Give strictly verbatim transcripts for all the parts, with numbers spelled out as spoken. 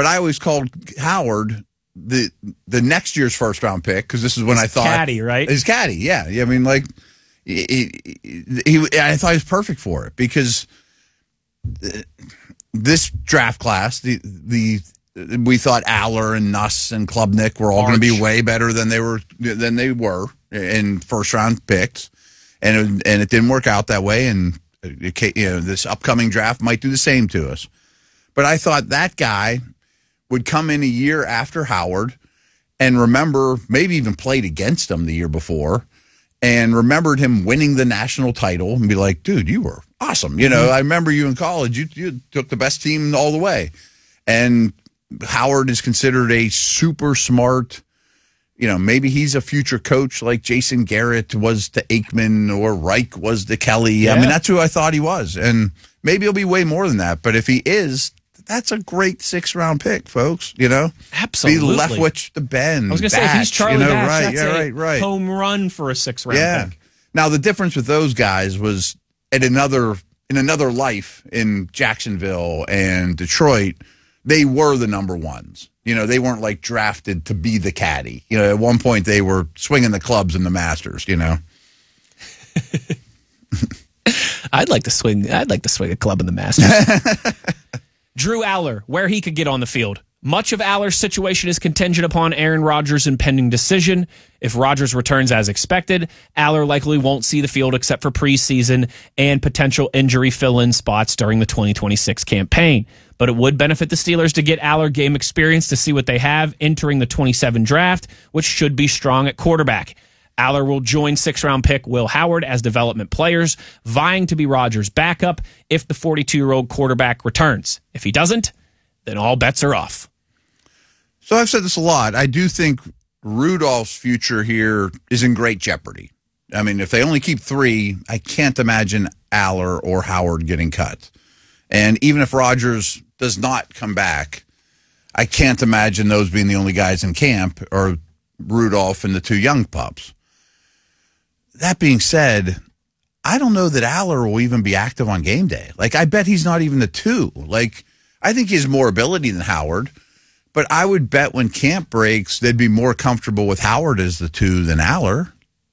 I always called Howard the the next year's first round pick because this is when his I thought caddy, right? His caddy, yeah. I mean, like he, he, he, I thought he was perfect for it because this draft class, the the we thought Aller and Nuss and Klubnik were all going to be way better than they were than they were in first round picks, and it, and it didn't work out that way. And it, you know, this upcoming draft might do the same to us. But I thought that guy would come in a year after Howard and remember, maybe even played against him the year before, and remembered him winning the national title and be like, dude, you were awesome. You know, mm-hmm. I remember you in college. You, you took the best team all the way. And Howard is considered a super smart, you know, maybe he's a future coach like Jason Garrett was to Aikman or Reich was to Kelly. Yeah. I mean, that's who I thought he was. And maybe he'll be way more than that. But if he is, that's a great six-round pick, folks, you know? Absolutely. Be Leftwich to Ben. I was going to say, if he's Charlie you know, Batch, right, that's yeah, a right, right. home run for a six-round yeah. pick. Now, the difference with those guys was at another in another life in Jacksonville and Detroit, they were the number ones. You know, they weren't, like, drafted to be the caddy. You know, at one point, they were swinging the clubs in the Masters, you know? I'd like to swing. I'd like to swing a club in the Masters. Drew Aller, where he could get on the field. Much of Aller's situation is contingent upon Aaron Rodgers' impending decision. If Rodgers returns as expected, Aller likely won't see the field except for preseason and potential injury fill-in spots during the twenty twenty-six campaign. But it would benefit the Steelers to get Aller game experience to see what they have entering the twenty-seven draft, which should be strong at quarterback. Aller will join six-round pick Will Howard as development players, vying to be Rodgers' backup if the forty-two-year-old quarterback returns. If he doesn't, then all bets are off. So I've said this a lot. I do think Rudolph's future here is in great jeopardy. I mean, if they only keep three, I can't imagine Aller or Howard getting cut. And even if Rodgers does not come back, I can't imagine those being the only guys in camp, or Rudolph and the two young pups. That being said, I don't know that Aller will even be active on game day. Like, I bet he's not even the two. Like, I think he has more ability than Howard, but I would bet when camp breaks, they'd be more comfortable with Howard as the two than Aller.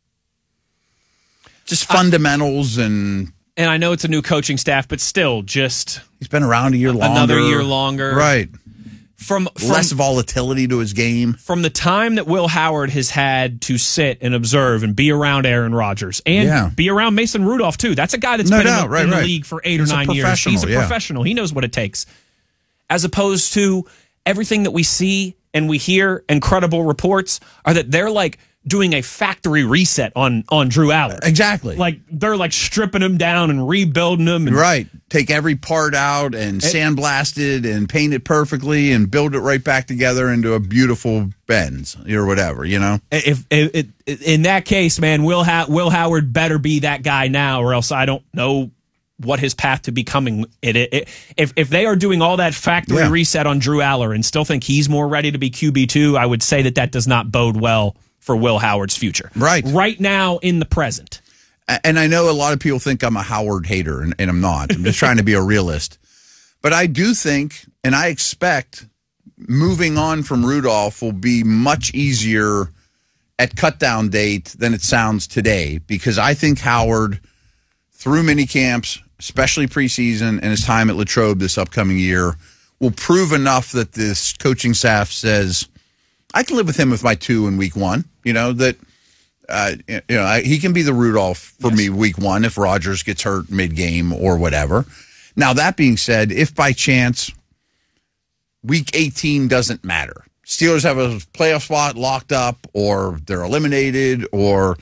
Just fundamentals and... And I know it's a new coaching staff, but still, just... He's been around a year longer. Another year longer. Right. From, from less volatility to his game. From the time that Will Howard has had to sit and observe and be around Aaron Rodgers and yeah. be around Mason Rudolph, too. That's a guy that's no been doubt, in, the, right, in the right. league for eight He's or nine years. He's a yeah. professional. He knows what it takes. As opposed to everything that we see and we hear, incredible reports, are that they're like doing a factory reset on, on Drew Aller. Exactly. Like, they're like stripping him down and rebuilding him. And, right. Take every part out and it, sandblast it and paint it perfectly and build it right back together into a beautiful Benz or whatever, you know? If, if, if in that case, man, Will, ha- Will Howard better be that guy now, or else I don't know what his path to becoming it, it, it if if they are doing all that factory yeah. reset on Drew Aller and still think he's more ready to be Q B two, I would say that that does not bode well for Will Howard's future. Right. Right now in the present. And I know a lot of people think I'm a Howard hater, and, and I'm not. I'm just trying to be a realist. But I do think, and I expect, moving on from Rudolph will be much easier at cutdown date than it sounds today, because I think Howard, through mini camps, especially preseason, and his time at Latrobe this upcoming year, will prove enough that this coaching staff says, I can live with him with my two in week one. You know, that uh, you know I, he can be the Rudolph for yes. me week one if Rodgers gets hurt mid-game or whatever. Now, that being said, if by chance week eighteen doesn't matter, Steelers have a playoff spot locked up, or they're eliminated, or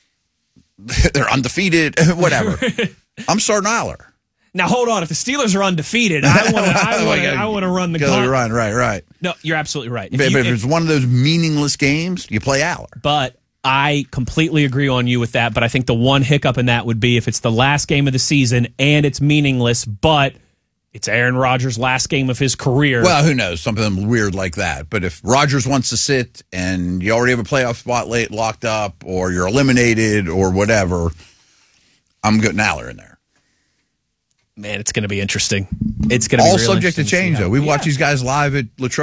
they're undefeated, whatever, I'm starting Aller. Now, hold on. If the Steelers are undefeated, I want to I want to I want to run the gauntlet. Run, right, right. No, you're absolutely right. If, but, you, but if, if it's one of those meaningless games, you play Aller. But I completely agree on you with that. But I think the one hiccup in that would be if it's the last game of the season and it's meaningless, but it's Aaron Rodgers' last game of his career. Well, who knows? Something weird like that. But if Rodgers wants to sit and you already have a playoff spot late locked up, or you're eliminated or whatever, I'm getting Aller in there. Man, it's going to be interesting. It's going to be all real subject to change, to though. We yeah. watch these guys live at Latrobe.